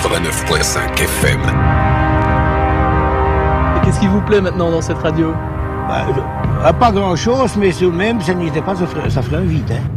89.5 FM. Et qu'est-ce qui vous plaît maintenant dans cette radio? Pas grand-chose, mais tout de même, ça n'était pas, ça ferait un vide, hein.